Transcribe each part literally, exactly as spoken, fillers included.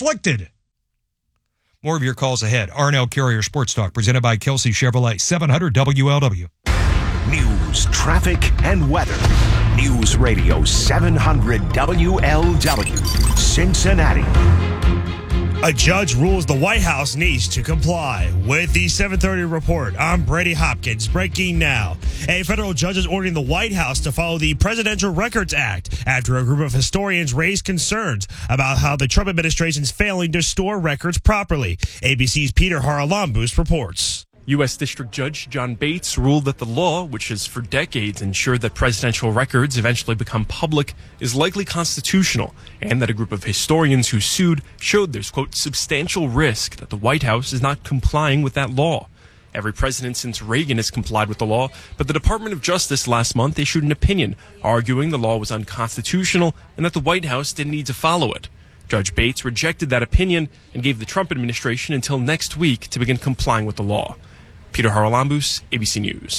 self-inflicted. More of your calls ahead. Arnell Carrier Sports Talk, presented by Kelsey Chevrolet, seven hundred W L W. News, traffic, and weather. News Radio seven hundred W L W, Cincinnati. A judge rules the White House needs to comply. With the seven thirty report, I'm Brady Hopkins. Breaking now. A federal judge is ordering the White House to follow the Presidential Records Act after a group of historians raised concerns about how the Trump administration is failing to store records properly. A B C's Peter Haralambous reports. U S. District Judge John Bates ruled that the law, which has for decades ensured that presidential records eventually become public, is likely constitutional, and that a group of historians who sued showed there's, quote, substantial risk that the White House is not complying with that law. Every president since Reagan has complied with the law, but the Department of Justice last month issued an opinion arguing the law was unconstitutional and that the White House didn't need to follow it. Judge Bates rejected that opinion and gave the Trump administration until next week to begin complying with the law. Peter Haralambous, A B C News.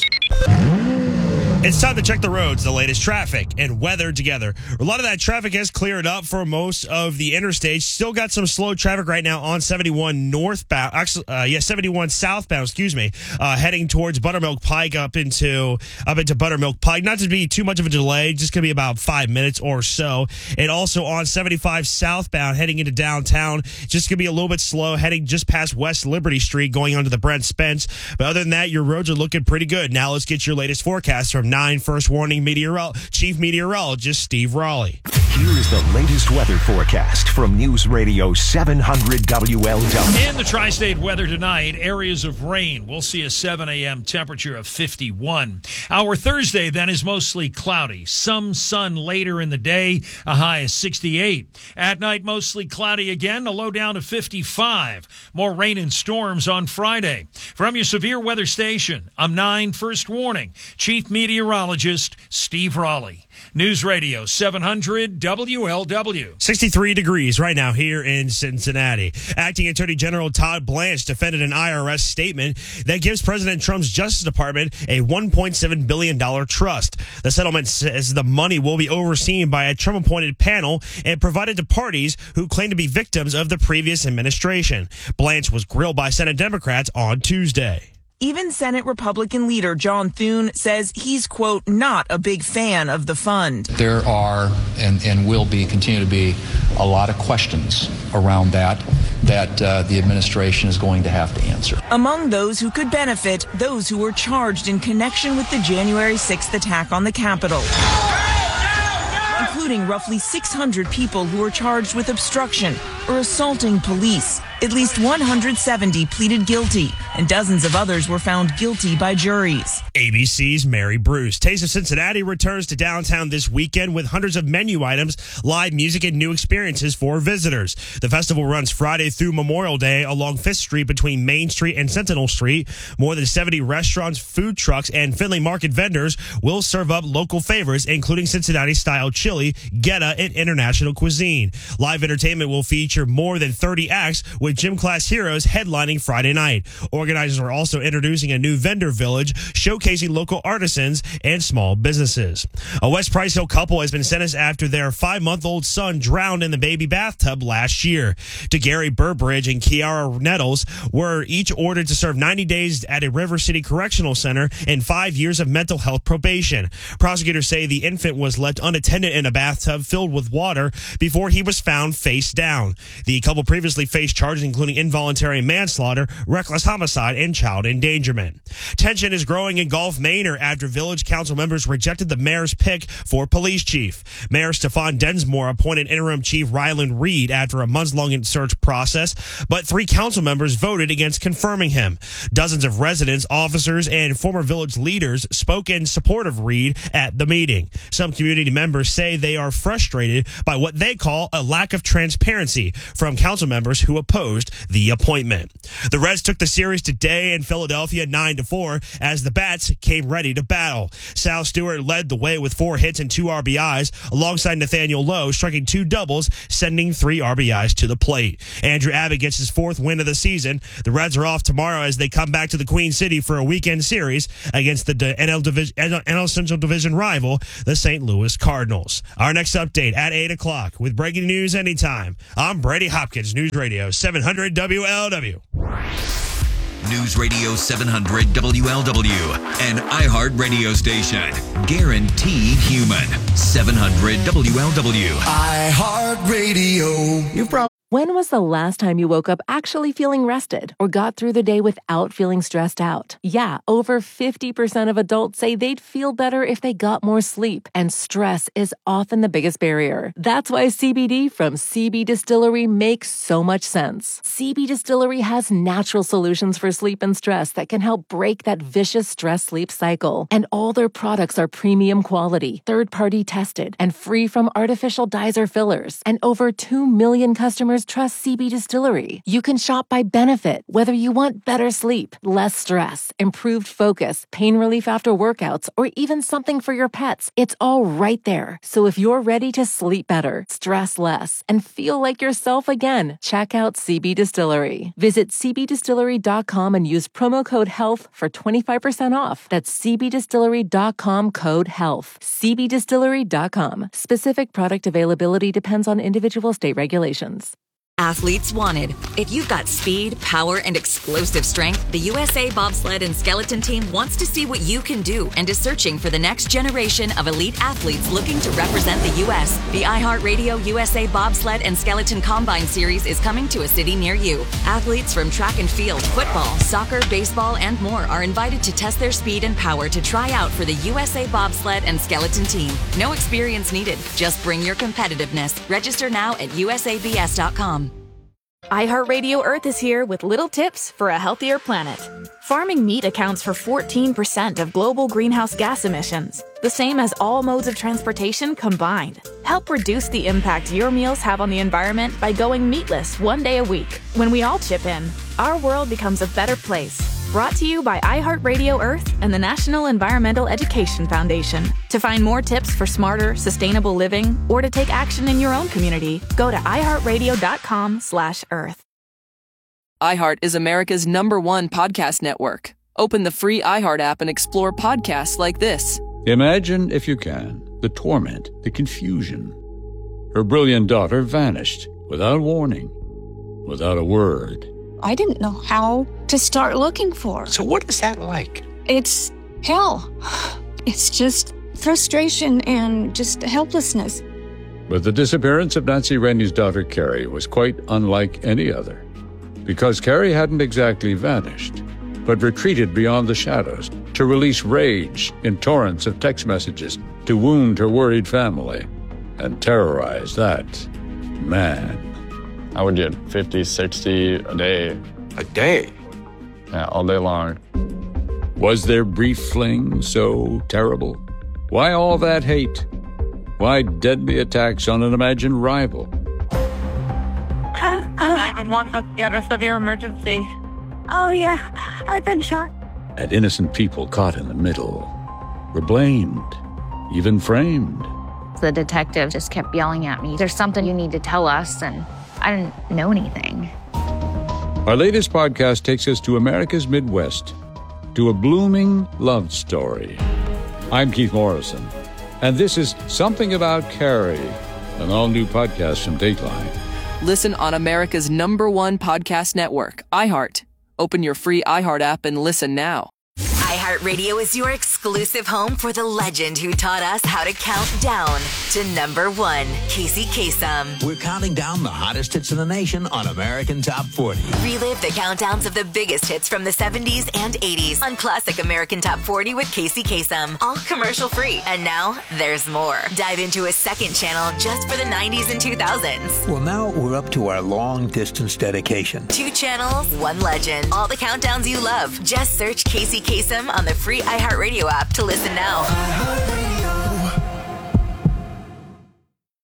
It's time to check the roads, the latest traffic and weather together. A lot of that traffic has cleared up for most of the interstate. Still got some slow traffic right now on seventy-one northbound. Actually, uh, yeah, seventy-one southbound. Excuse me, uh, heading towards Buttermilk Pike up into up into Buttermilk Pike. Not to be too much of a delay, just gonna be about five minutes or so. And also on seventy-five southbound, heading into downtown, just gonna be a little bit slow, heading just past West Liberty Street, going onto the Brent Spence. But other than that, your roads are looking pretty good. Now let's get your latest forecast from nine First Warning Meteorolo- Chief Meteorologist Steve Raleigh. Here is the latest weather forecast from News Radio seven hundred W L W. In the tri-state weather tonight, areas of rain. We'll see a seven a.m. temperature of fifty-one. Our Thursday then is mostly cloudy. Some sun later in the day, a high of sixty-eight. At night, mostly cloudy again, a low down to fifty-five. More rain and storms on Friday. From your severe weather station, I'm nine First Warning Chief Meteorologist Steve Raleigh. News Radio seven hundred W L W. sixty-three degrees right now here in Cincinnati. Acting Attorney General Todd Blanche defended an I R S statement that gives President Trump's Justice Department a one point seven billion dollars trust. The settlement says the money will be overseen by a Trump-appointed panel and provided to parties who claim to be victims of the previous administration. Blanche was grilled by Senate Democrats on Tuesday. Even Senate Republican leader John Thune says he's, quote, not a big fan of the fund. There are and, and will be, continue to be, a lot of questions around that that uh, the administration is going to have to answer. Among those who could benefit, those who were charged in connection with the January sixth attack on the Capitol, including roughly six hundred people who were charged with obstruction or assaulting police. At least one hundred seventy pleaded guilty, and dozens of others were found guilty by juries. A B C's Mary Bruce. Taste of Cincinnati returns to downtown this weekend with hundreds of menu items, live music, and new experiences for visitors. The festival runs Friday through Memorial Day along Fifth Street between Main Street and Sentinel Street. More than seventy restaurants, food trucks, and Findlay Market vendors will serve up local favorites, including Cincinnati-style chili, Geta, and international cuisine. Live entertainment will feature more than thirty acts, with Gym Class Heroes headlining Friday night. Organizers are also introducing a new vendor village, showcasing local artisans and small businesses. A West Price Hill couple has been sentenced after their five-month-old son drowned in the baby bathtub last year. To Gary Burbridge and Kiara Nettles were each ordered to serve ninety days at a River City Correctional Center and five years of mental health probation. Prosecutors say the infant was left unattended in a bathtub filled with water before he was found face down. The couple previously faced charges including involuntary manslaughter, reckless homicide, and child endangerment. Tension is growing in Gulf Manor after village council members rejected the mayor's pick for police chief. Mayor Stefan Densmore appointed interim chief Ryland Reed after a months-long search process, but three council members voted against confirming him. Dozens of residents, officers, and former village leaders spoke in support of Reed at the meeting. Some community members say they are frustrated by what they call a lack of transparency from council members who opposed the appointment. The Reds took the series Braves today in Philadelphia nine to four as the bats came ready to battle. Sal Stewart led the way with four hits and two R B Is, alongside Nathaniel Lowe striking two doubles, sending three R B Is to the plate. Andrew Abbott gets his fourth win of the season. The Reds are off tomorrow as they come back to the Queen City for a weekend series against the N L, Division, N L Central Division rival, the Saint Louis Cardinals. Our next update at eight o'clock with breaking news anytime. I'm Brady Hopkins, News Radio seven hundred W L W. News Radio seven hundred W L W, an iHeart radio station. Guaranteed human. seven hundred W L W. iHeart Radio. You probably. When was the last time you woke up actually feeling rested or got through the day without feeling stressed out? Yeah, over fifty percent of adults say they'd feel better if they got more sleep, and stress is often the biggest barrier. That's why C B D from C B Distillery makes so much sense. C B Distillery has natural solutions for sleep and stress that can help break that vicious stress-sleep cycle. And all their products are premium quality, third-party tested, and free from artificial dyes or fillers. And over two million customers trust C B Distillery. You can shop by benefit, whether you want better sleep, less stress, improved focus, pain relief after workouts, or even something for your pets. It's all right there. So if you're ready to sleep better, stress less, and feel like yourself again, check out C B Distillery. Visit c b distillery dot com and use promo code HEALTH for twenty-five percent off. That's c b distillery dot com code HEALTH. c b distillery dot com. Specific product availability depends on individual state regulations. Athletes wanted. If you've got speed, power, and explosive strength, the U S A Bobsled and Skeleton Team wants to see what you can do and is searching for the next generation of elite athletes looking to represent the U S The iHeartRadio U S A Bobsled and Skeleton Combine Series is coming to a city near you. Athletes from track and field, football, soccer, baseball, and more are invited to test their speed and power to try out for the U S A Bobsled and Skeleton Team. No experience needed. Just bring your competitiveness. Register now at U S A B S dot com. iHeartRadio Earth is here with little tips for a healthier planet. Farming meat accounts for fourteen percent of global greenhouse gas emissions, the same as all modes of transportation combined. Help reduce the impact your meals have on the environment by going meatless one day a week. When we all chip in, our world becomes a better place. Brought to you by iHeartRadio Earth and the National Environmental Education Foundation. To find more tips for smarter, sustainable living, or to take action in your own community, go to iHeartRadio.com slash Earth. iHeart is America's number one podcast network. Open the free iHeart app and explore podcasts like this. Imagine, if you can, the torment, the confusion. Her brilliant daughter vanished without warning, without a word. I didn't know how to start looking for her. So what is that like? It's hell. It's just frustration and just helplessness. But the disappearance of Nancy Rennie's daughter, Carrie, was quite unlike any other. Because Carrie hadn't exactly vanished, but retreated beyond the shadows to release rage in torrents of text messages to wound her worried family and terrorize that man. I would get fifty, sixty a day. A day? Yeah, all day long. Was their brief fling so terrible? Why all that hate? Why deadly attacks on an imagined rival? nine one one, got a severe emergency. Oh, yeah, I've been shot. And innocent people caught in the middle were blamed, even framed. The detective just kept yelling at me, "There's something you need to tell us," and I didn't know anything. Our latest podcast takes us to America's Midwest, to a blooming love story. I'm Keith Morrison, and this is Something About Carrie, an all-new podcast from Dateline. Listen on America's number one podcast network, iHeart. Open your free iHeart app and listen now. iHeartRadio is your exclusive home for the legend who taught us how to count down to number one, Casey Kasem. We're counting down the hottest hits in the nation on American Top forty. Relive the countdowns of the biggest hits from the seventies and eighties on Classic American Top forty with Casey Kasem. All commercial free. And now there's more. Dive into a second channel just for the nineties and two thousands. Well, now we're up to our long distance dedication. Two channels, one legend. All the countdowns you love. Just search Casey Kasem on the free iHeartRadio app to listen now.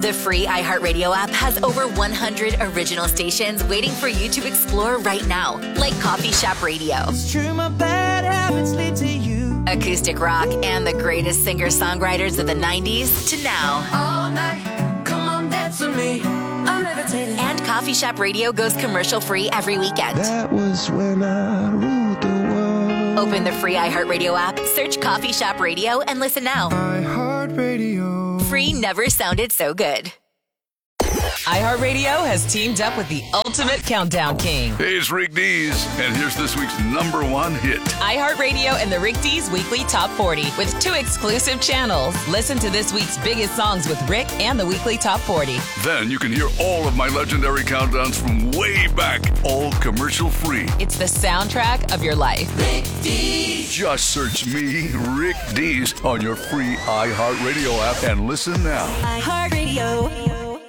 The free iHeartRadio app has over one hundred original stations waiting for you to explore right now, like Coffee Shop Radio, It's true, my bad habits lead to you. acoustic rock, and the greatest singer-songwriters of the nineties to now. All night, come on, dance with me. I'm levitating. And Coffee Shop Radio goes commercial-free every weekend. That was when I ruled the world. Open the free iHeartRadio app, search Coffee Shop Radio, and listen now. iHeartRadio. Free never sounded so good. iHeartRadio has teamed up with the ultimate countdown king. Hey, it's Rick Dees, and here's this week's number one hit. iHeartRadio and the Rick Dees Weekly Top forty with two exclusive channels. Listen to this week's biggest songs with Rick and the Weekly Top forty. Then you can hear all of my legendary countdowns from way back, all commercial free. It's the soundtrack of your life. Rick Dees. Just search me, Rick Dees, on your free iHeartRadio app and listen now. iHeartRadio.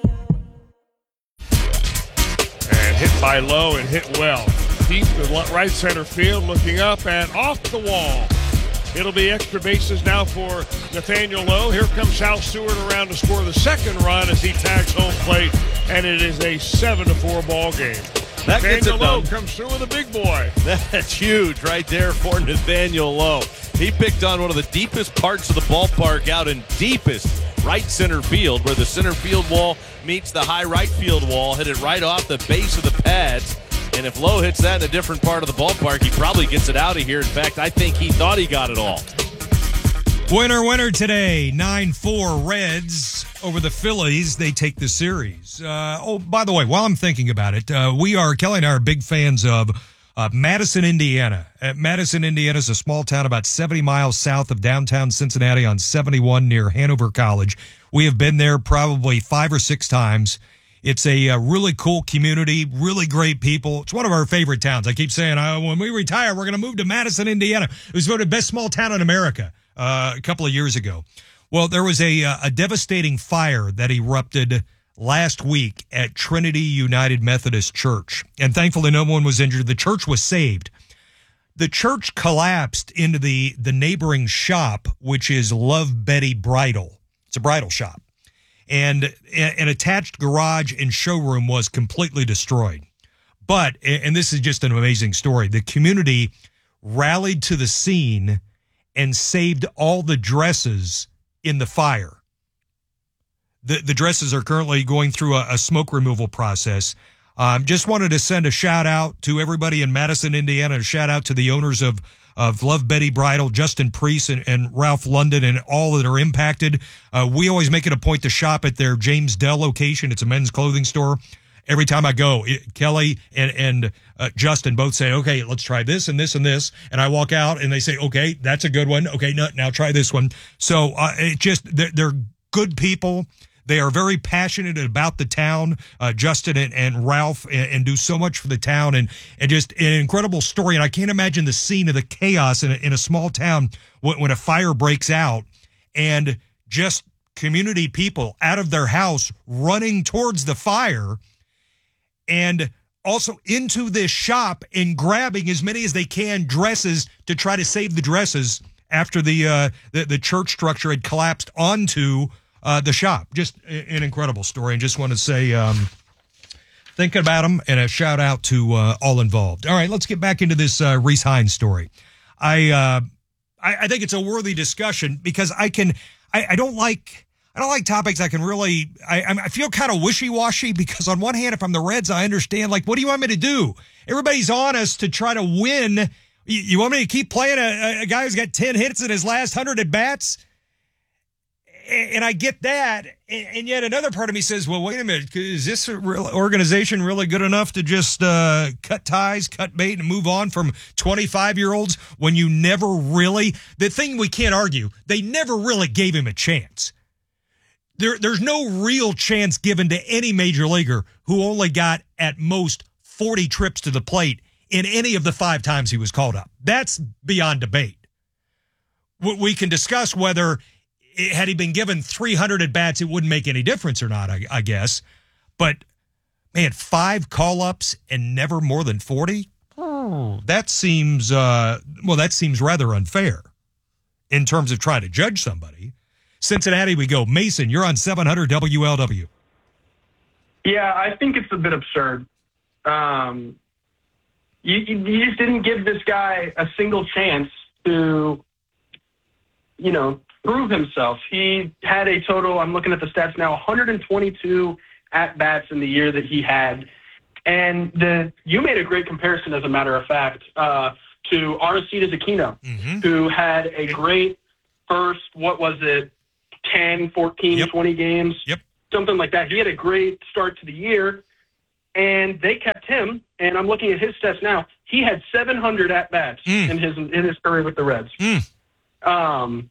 And hit by Lowe and hit well. Deep to right center field, looking up and off the wall. It'll be extra bases now for Nathaniel Lowe. Here comes Hal Stewart around to score the second run as he tags home plate, and it is a seven to four ball game. That gets Nathaniel it Lowe done. comes through with a big boy. That's huge right there for Nathaniel Lowe. He picked on one of the deepest parts of the ballpark out in deepest right center field, where the center field wall meets the high right field wall, hit it right off the base of the pads. And if Lowe hits that in a different part of the ballpark, he probably gets it out of here. In fact, I think he thought he got it all. Winner, winner today. nine four Reds over the Phillies. They take the series. Uh, oh, by the way, while I'm thinking about it, uh, we are, Kelly and I are big fans of uh, Madison, Indiana. Uh, Madison, Indiana is a small town about seventy miles south of downtown Cincinnati on seventy-one near Hanover College. We have been there probably five or six times. It's a, uh really cool community, really great people. It's one of our favorite towns. I keep saying, uh, when we retire, we're going to move to Madison, Indiana. It was voted best small town in America uh, a couple of years ago. Well, there was a, uh, a devastating fire that erupted last week at Trinity United Methodist Church. And thankfully, no one was injured. The church was saved. The church collapsed into the, the neighboring shop, which is Love Betty Bridal. It's a bridal shop. And an attached garage and showroom was completely destroyed. But, and this is just an amazing story, the community rallied to the scene and saved all the dresses in the fire. The the dresses are currently going through a, a smoke removal process. Um, just wanted to send a shout out to everybody in Madison, Indiana, a shout out to the owners of of Love Betty Bridal, Justin Priest and, and Ralph London, and all that are impacted. Uh, we always make it a point to shop at their James Dell location. It's a men's clothing store. Every time I go, it, Kelly and, and uh, Justin both say, okay, let's try this and this and this. And I walk out and they say, okay, that's a good one. Okay, no, now try this one. So uh, it just, they're, they're good people. They are very passionate about the town, uh, Justin and, and Ralph, and, and do so much for the town, and, and just an incredible story. And I can't imagine the scene of the chaos in a, in a small town when, when a fire breaks out and just community people out of their house running towards the fire and also into this shop and grabbing as many as they can dresses to try to save the dresses after the, uh, the, the church structure had collapsed onto Uh, the shop. Just an incredible story, and just want to say um, thinking about them and a shout out to uh, all involved. All right, let's get back into this uh, Reese Hines story. I, uh, I I think it's a worthy discussion because I can I, I don't like I don't like topics I can really I I feel kind of wishy-washy because on one hand, if I'm the Reds, I understand, like, what do you want me to do? Everybody's on us to try to win. You, you want me to keep playing a, a guy who's got ten hits in his last one hundred at bats? And I get that, and yet another part of me says, well, wait a minute, is this organization really good enough to just uh, cut ties, cut bait, and move on from twenty-five-year-olds when you never really, the thing we can't argue, they never really gave him a chance. There, There's no real chance given to any major leaguer who only got, at most, forty trips to the plate in any of the five times he was called up. That's beyond debate. We can discuss whether had he been given three hundred at-bats, it wouldn't make any difference or not, I, I guess. But, man, five call-ups and never more than forty? Oh, that seems, uh, well, that seems rather unfair in terms of trying to judge somebody. Cincinnati we go. Mason, you're on seven hundred W L W. Yeah, I think it's a bit absurd. Um, you, you just didn't give this guy a single chance to, you know, prove himself. He had a total, I'm looking at the stats now, one hundred twenty-two at-bats in the year that he had. And the you made a great comparison, as a matter of fact, uh, to Aristides Aquino, mm-hmm. who had a great first, what was it, ten, fourteen, yep. twenty games? Yep. Something like that. He had a great start to the year, and they kept him. And I'm looking at his stats now. He had seven hundred at-bats mm. in his in his career with the Reds. Mm. Um,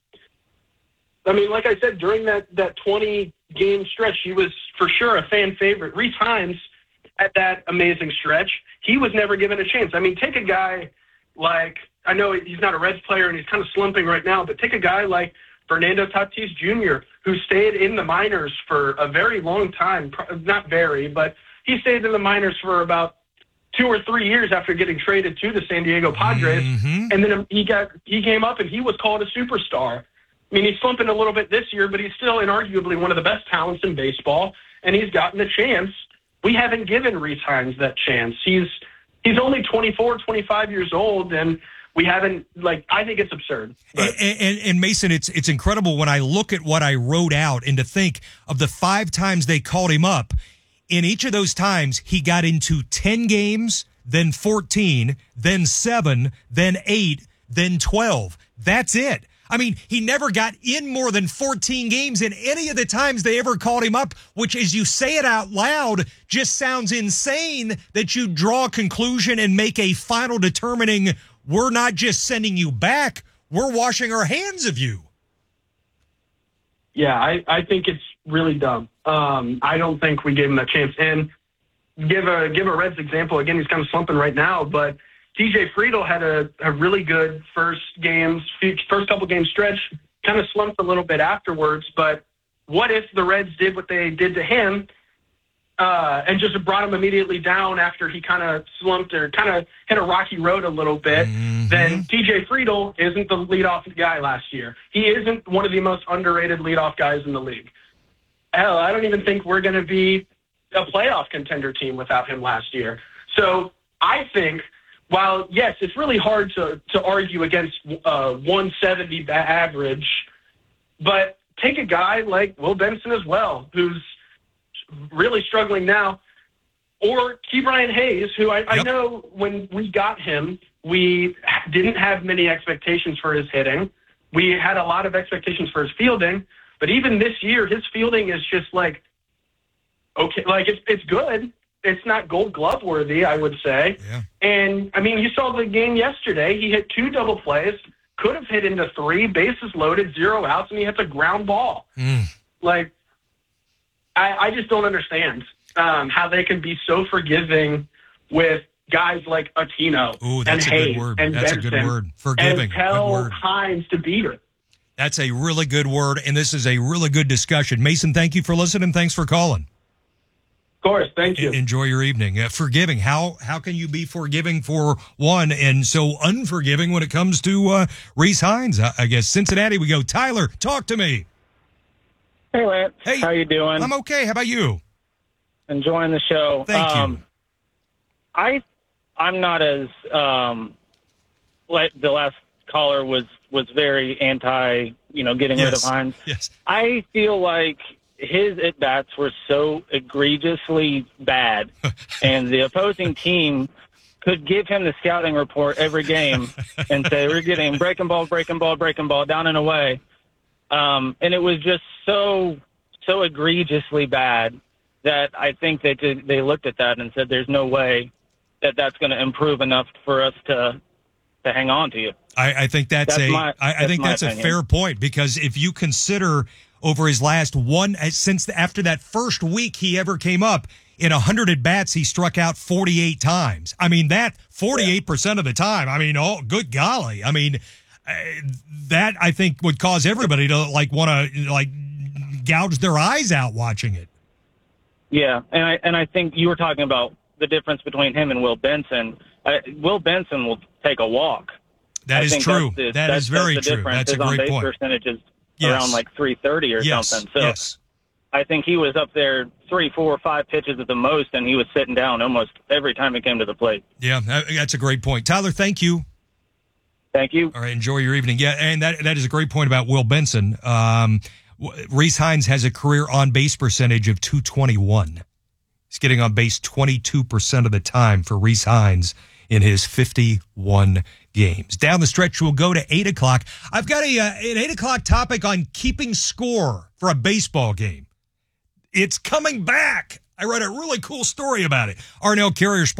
I mean, like I said, during that, that twenty-game stretch, he was for sure a fan favorite. Three times at that amazing stretch, he was never given a chance. I mean, take a guy like, I know he's not a Reds player and he's kind of slumping right now, but take a guy like Fernando Tatis Junior, who stayed in the minors for a very long time. Not very, but he stayed in the minors for about two or three years after getting traded to the San Diego Padres. Mm-hmm. And then he got he came up and he was called a superstar. I mean, he's slumping a little bit this year, but he's still inarguably one of the best talents in baseball, and he's gotten a chance. We haven't given Rhys Hines that chance. He's he's only twenty-four, twenty-five years old, and we haven't, like, I think it's absurd. And, and, and Mason, it's it's incredible when I look at what I wrote out and to think of the five times they called him up. In each of those times, he got into ten games, then fourteen, then seven, then eight, then twelve. That's it. I mean, he never got in more than fourteen games in any of the times they ever called him up, which, as you say it out loud, just sounds insane that you draw a conclusion and make a final determining, we're not just sending you back, we're washing our hands of you. Yeah, I, I think it's really dumb. Um, I don't think we gave him that chance. And give a give a Reds example. Again, he's kind of slumping right now, but T J Friedl had a, a really good first games, first couple game stretch, kind of slumped a little bit afterwards. But what if the Reds did what they did to him uh, and just brought him immediately down after he kind of slumped or kind of hit a rocky road a little bit? Mm-hmm. Then T J Friedl isn't the leadoff guy last year. He isn't one of the most underrated leadoff guys in the league. Hell, I don't even think we're going to be a playoff contender team without him last year. So I think, while, yes, it's really hard to, to argue against uh, one seventy average, but take a guy like Will Benson as well, who's really struggling now, or Ke'Bryan Hayes, who I, yep. I know when we got him, we didn't have many expectations for his hitting. We had a lot of expectations for his fielding, but even this year, his fielding is just like, okay, like it's it's good. It's not Gold Glove worthy, I would say. Yeah. And, I mean, you saw the game yesterday. He hit two double plays, could have hit into three, bases loaded, zero outs, and he hits a ground ball. Mm. Like, I, I just don't understand um, how they can be so forgiving with guys like Aquino Ooh, and that's a Hayes good word. and That's Benson, a good word. Forgiving. and tell good word. Hines to beat her. That's a really good word, and this is a really good discussion. Mason, thank you for listening. Thanks for calling. Of course, thank you. Enjoy your evening. Uh, forgiving. How how can you be forgiving for one and so unforgiving when it comes to uh, Rhys Hines? I, I guess Cincinnati we go. Tyler, talk to me. Hey, Lance. Hey, how you doing? I'm okay. How about you? Enjoying the show. Thank um, you. I I'm not as um, like the last caller was was very anti, you know, getting yes. rid of Hines. Yes. I feel like his at-bats were so egregiously bad, and the opposing team could give him the scouting report every game and say, we're getting breaking ball, breaking ball, breaking ball, down and away. Um, and it was just so, so egregiously bad that I think they did, they looked at that and said, there's no way that that's going to improve enough for us to to hang on to you. I, I think that's, that's a my, I, I think that's that's a opinion. fair point, because if you consider over his last one, since after that first week he ever came up, in one hundred at bats, he struck out forty-eight times. I mean, that forty-eight percent of the time, I mean, oh, good golly. I mean, uh, that I think would cause everybody to like want to like gouge their eyes out watching it. Yeah. And I, and I think you were talking about the difference between him and Will Benson. Uh, Will Benson will take a walk. That I is think true. That's the, that that's, is very that's the true. That's a His great on-base point. Percentage is, Yes. around like three thirty or Yes, something. So yes. I think he was up there three, four, five pitches at the most, and he was sitting down almost every time he came to the plate. Yeah, that- that's a great point. Tyler, thank you. Thank you. All right, enjoy your evening. Yeah, and that that is a great point about Will Benson. Um, Rhys Hines has a career on-base percentage of two twenty-one. He's getting on base twenty-two percent of the time for Rhys Hines in his fifty-one games. Down the stretch, we'll go to eight o'clock. I've got a uh, an eight o'clock topic on keeping score for a baseball game. It's coming back. I read a really cool story about it. Arnell Carrier Sports